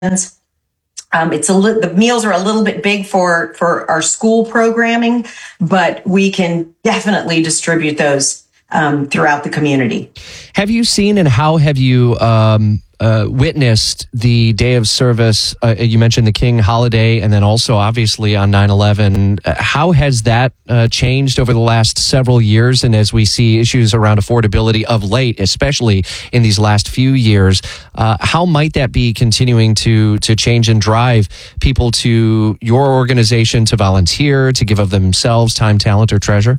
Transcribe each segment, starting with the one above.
The meals are a little bit big for our school programming, but we can definitely distribute those throughout the community. Have you seen and how have you witnessed the day of service? You mentioned the King holiday and then also obviously on 9/11. How has that changed over the last several years? And as we see issues around affordability of late, especially in these last few years, how might that be continuing to change and drive people to your organization to volunteer, to give of themselves, time, talent, or treasure?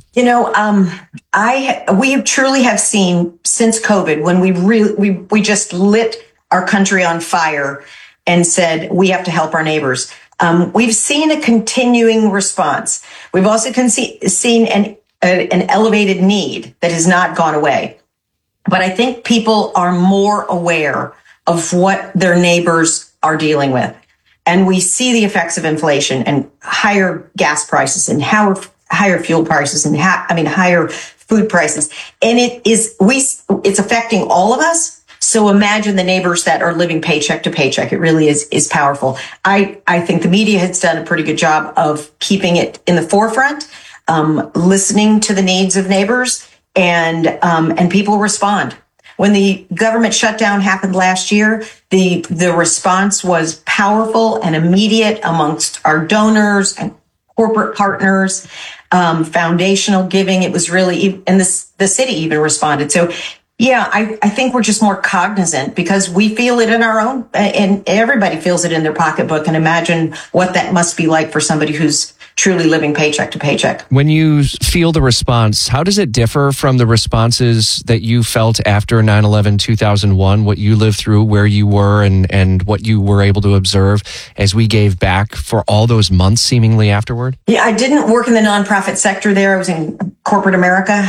We truly have seen since COVID, when we just lit our country on fire and said, we have to help our neighbors. We've seen a continuing response. We've also seen an elevated need that has not gone away. But I think people are more aware of what their neighbors are dealing with. And we see the effects of inflation and higher gas prices and higher fuel prices and higher food prices. And it's affecting all of us. So imagine the neighbors that are living paycheck to paycheck. It really is powerful. I think the media has done a pretty good job of keeping it in the forefront, listening to the needs of neighbors, and people respond. When the government shutdown happened last year, the response was powerful and immediate amongst our donors and corporate partners, foundational giving. It was really, and the city even responded. So yeah, I think we're just more cognizant because we feel it in our own, and everybody feels it in their pocketbook. And imagine what that must be like for somebody who's truly living paycheck to paycheck. When you feel the response, how does it differ from the responses that you felt after 9/11/2001, what you lived through, where you were, and what you were able to observe as we gave back for all those months seemingly afterward? Yeah, I didn't work in the nonprofit sector there. I was in corporate America.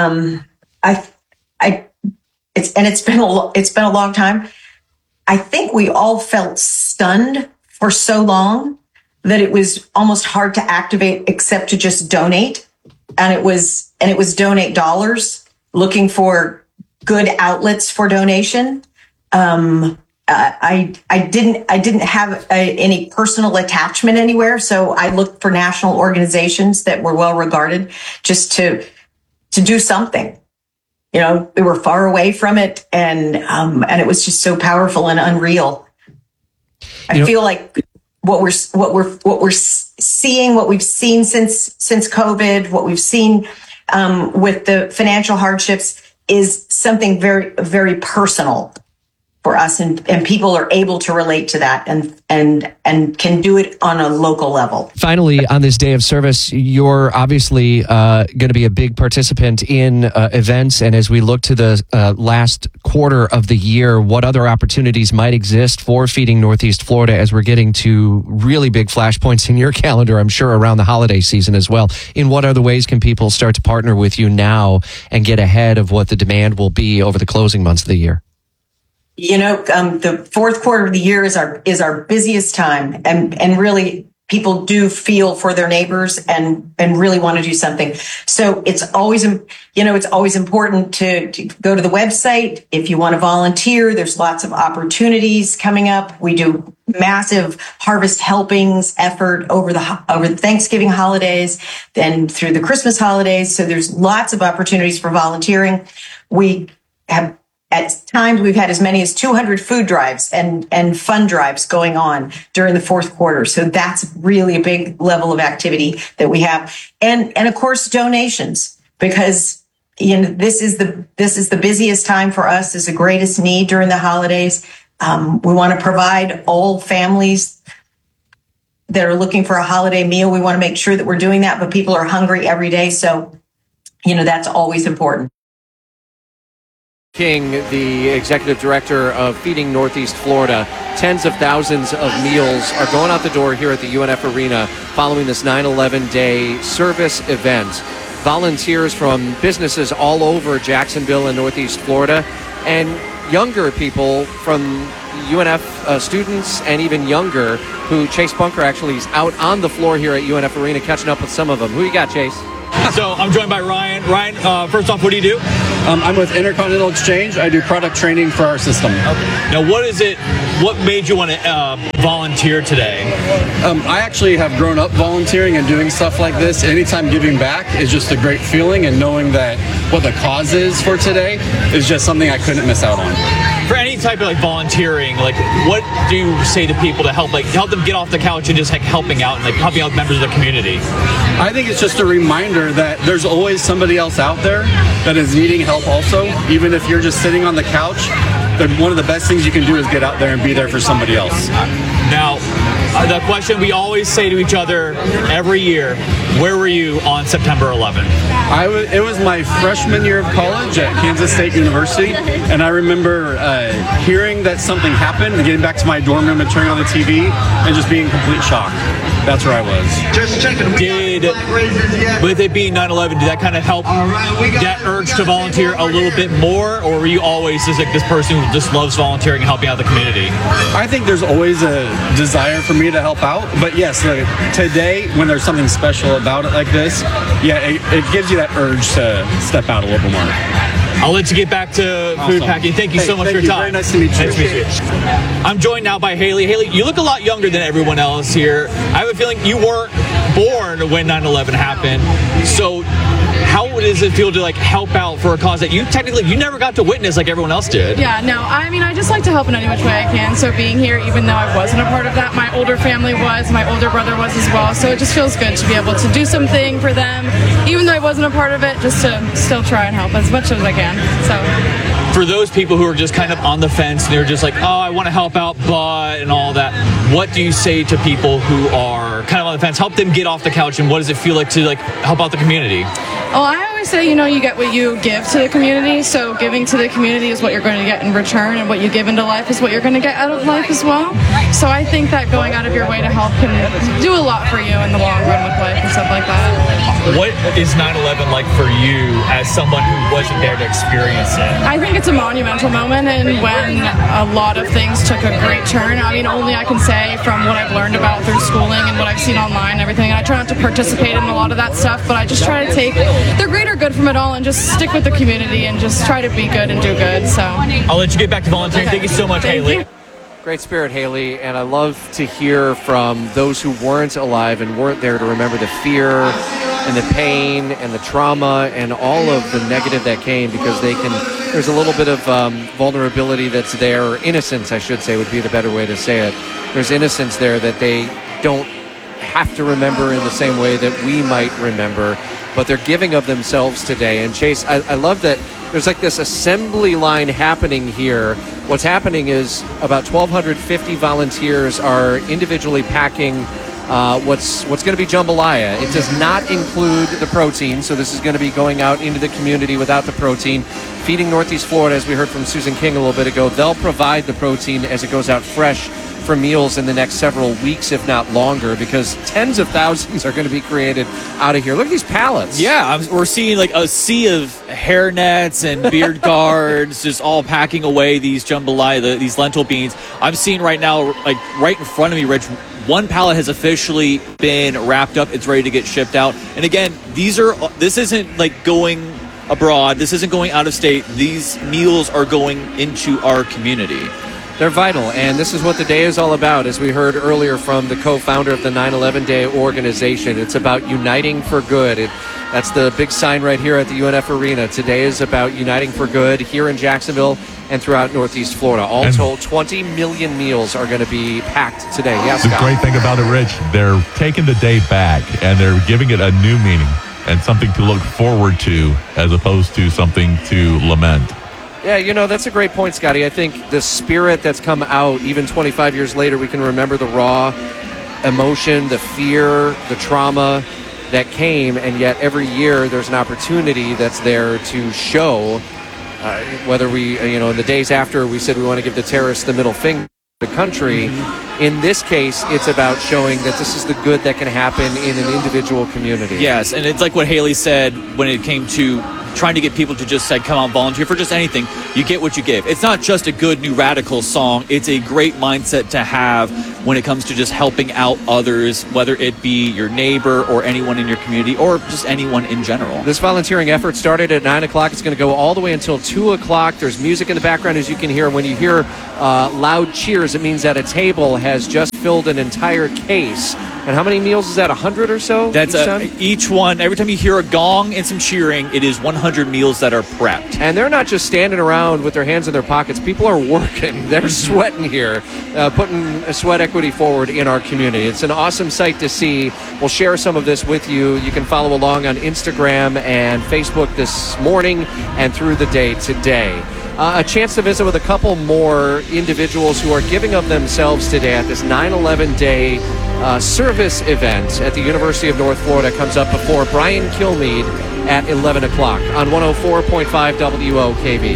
It's been a long time. I think we all felt stunned for so long that it was almost hard to activate except to just donate. And it was donate dollars, looking for good outlets for donation. I didn't have any personal attachment anywhere. So I looked for national organizations that were well regarded just to do something. We were far away from it, and it was just so powerful and unreal. I feel like what we've seen since COVID, what we've seen with the financial hardships is something very, very personal for us, and people are able to relate to that and can do it on a local level. Finally, on this day of service, you're obviously going to be a big participant in events. And as we look to the last quarter of the year, what other opportunities might exist for Feeding Northeast Florida as we're getting to really big flashpoints in your calendar, I'm sure, around the holiday season as well? In what other ways can people start to partner with you now and get ahead of what the demand will be over the closing months of the year? The fourth quarter of the year is our busiest time, and really people do feel for their neighbors and really want to do something. So it's always important to go to the website. If you want to volunteer, there's lots of opportunities coming up. We do massive harvest helpings effort over the Thanksgiving holidays, then through the Christmas holidays. So there's lots of opportunities for volunteering. At times, we've had as many as 200 food drives and fund drives going on during the fourth quarter. So that's really a big level of activity that we have. And of course, donations, because this is the busiest time for us, is the greatest need during the holidays. We want to provide all families that are looking for a holiday meal. We want to make sure that we're doing that, but people are hungry every day. So, that's always important. King, the executive director of Feeding Northeast Florida, tens of thousands of meals are going out the door here at the UNF Arena following this 9/11 Day service event. Volunteers from businesses all over Jacksonville and Northeast Florida, and younger people from UNF students and even younger, who Chase Bunker actually is out on the floor here at UNF Arena catching up with some of them. Who you got, Chase? So I'm joined by Ryan. Ryan, first off, what do you do? I'm with Intercontinental Exchange. I do product training for our system. Now, what made you want to volunteer today? I actually have grown up volunteering and doing stuff like this. Anytime giving back is just a great feeling, and knowing that what the cause is for today is just something I couldn't miss out on. For any type of volunteering, what do you say to people to help them get off the couch and just helping out and helping out members of the community? I think it's just a reminder that there's always somebody else out there that is needing help also. Even if you're just sitting on the couch, one of the best things you can do is get out there and be there for somebody else. Now, the question we always say to each other every year, where were you on September 11th? It was my freshman year of college at Kansas State University, and I remember hearing that something happened and getting back to my dorm room and turning on the TV and just being in complete shock. That's where I was. With it being 9/11, did that kind of help that urge to volunteer a little bit more, or were you always just this person who just loves volunteering and helping out the community? I think there's always a desire for me to help out, but yes, today when there's something special about it like this, it gives you that urge to step out a little bit more. I'll let you get back to food packing. Thank you so much for your time. Very nice to meet you. Nice to meet you. I'm joined now by Haley. Haley, you look a lot younger than everyone else here. I have a feeling you weren't born when 9/11 happened. So how does it feel to help out for a cause that you never got to witness like everyone else did? Yeah, no, I just like to help in any which way I can. So being here, even though I wasn't a part of that, my older family was, my older brother was as well. So it just feels good to be able to do something for them, even though I wasn't a part of it, just to still try and help as much as I can. So for those people who are just kind of on the fence and they're just I want to help out, but and all that, what do you say to people who are kind of on the fence? Help them get off the couch, and what does it feel like to help out the community? Well, I always say, you get what you give to the community. So giving to the community is what you're going to get in return, and what you give into life is what you're going to get out of life as well. So I think that going out of your way to help can do a lot for you in the long run with life and stuff like that. What is 9/11 like for you as someone who wasn't there to experience it? I think it's a monumental moment, and when a lot of things took a great turn. Only I can say from what I've learned about through schooling and what I've seen online and everything. And I try not to participate in a lot of that stuff, but I just try to take the greater good from it all and just stick with the community and just try to be good and do good. So I'll let you get back to volunteering. Thank you so much, Haley. Great spirit, Haley, and I love to hear from those who weren't alive and weren't there to remember the fear and the pain and the trauma and all of the negative that came, because there's a little bit of vulnerability that's there, or innocence, I should say, would be the better way to say it. There's innocence there that they don't have to remember in the same way that we might remember, but they're giving of themselves today. And Chase, I love that there's this assembly line happening here. What's happening is about 1,250 volunteers are individually packing what's going to be jambalaya. It does not include the protein, so this is going to be going out into the community without the protein. Feeding Northeast Florida, as we heard from Susan King a little bit ago, they'll provide the protein as it goes out fresh for meals in the next several weeks, if not longer, because tens of thousands are going to be created out of here. Look at these pallets. Yeah, we're seeing a sea of hairnets and beard guards just all packing away these jambalaya, these lentil beans. I'm seeing right now, right in front of me, Rich, one pallet has officially been wrapped up. It's ready to get shipped out. And again, this isn't going abroad. This isn't going out of state. These meals are going into our community. They're vital, and this is what the day is all about, as we heard earlier from the co-founder of the 9/11 Day organization. It's about uniting for good. That's the big sign right here at the UNF Arena. Today is about uniting for good here in Jacksonville and throughout Northeast Florida. All told, 20 million meals are going to be packed today. Yes, the Scott? great thing about it, Rich, they're taking the day back, and they're giving it a new meaning and something to look forward to as opposed to something to lament. Yeah, that's a great point, Scotty. I think the spirit that's come out, even 25 years later, we can remember the raw emotion, the fear, the trauma that came, and yet every year there's an opportunity that's there to show, whether we, in the days after we said we want to give the terrorists the middle finger, the country. In this case, it's about showing that this is the good that can happen in an individual community. Yes, and it's like what Haley said when it came to trying to get people to just say, come out and volunteer for just anything. You get what you give. It's not just a good New Radicals song. It's a great mindset to have when it comes to just helping out others, whether it be your neighbor or anyone in your community or just anyone in general. This volunteering effort started at 9 o'clock. It's going to go all the way until 2 o'clock. There's music in the background, as you can hear. When you hear loud cheers, it means that a table has just filled an entire case. And how many meals is that, 100 or so? That's each one. Every time you hear a gong and some cheering, it is 100 meals that are prepped. And they're not just standing around with their hands in their pockets. People are working. They're sweating here, putting sweat equity forward in our community. It's an awesome sight to see. We'll share some of this with you. You can follow along on Instagram and Facebook this morning and through the day today. A chance to visit with a couple more individuals who are giving of themselves today at this 9/11 Day service event at the University of North Florida. Comes up before Brian Kilmeade at 11 o'clock on 104.5 WOKV.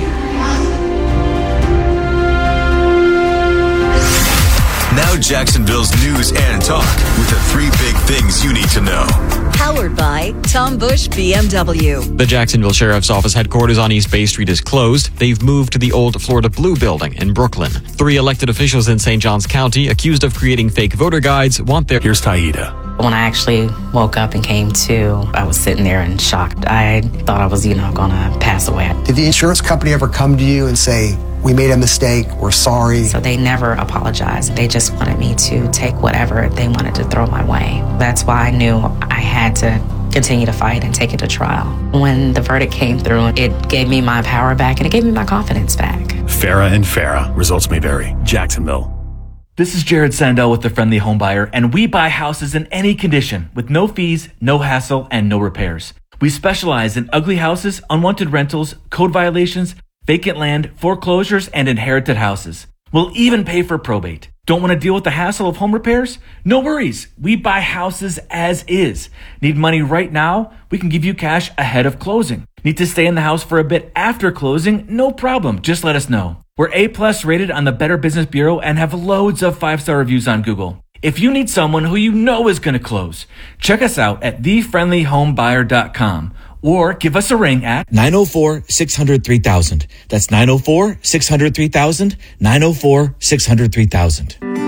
Now Jacksonville's news and talk with the 3 big things you need to know. Powered by Tom Bush BMW. The Jacksonville Sheriff's Office headquarters on East Bay Street is closed. They've moved to the old Florida Blue building in Brooklyn. 3 elected officials in St. Johns County accused of creating fake voter guides want their... Here's Taida. When I actually woke up and came to, I was sitting there in shock. I thought I was, going to pass away. Did the insurance company ever come to you and say, we made a mistake, we're sorry? So they never apologized. They just wanted me to take whatever they wanted to throw my way. That's why I knew I had to continue to fight and take it to trial. When the verdict came through, it gave me my power back and it gave me my confidence back. Farah and Farah. Results may vary. Jacksonville. This is Jared Sandell with the Friendly Home Buyer, and we buy houses in any condition with no fees, no hassle, and no repairs. We specialize in ugly houses, unwanted rentals, code violations, vacant land, foreclosures, and inherited houses. We'll even pay for probate. Don't want to deal with the hassle of home repairs? No worries. We buy houses as is. Need money right now? We can give you cash ahead of closing. Need to stay in the house for a bit after closing? No problem. Just let us know. We're A+ rated on the Better Business Bureau and have loads of 5-star reviews on Google. If you need someone who you know is going to close, check us out at thefriendlyhomebuyer.com or give us a ring at 904-600-3000. That's 904-600-3000, 904-600-3000.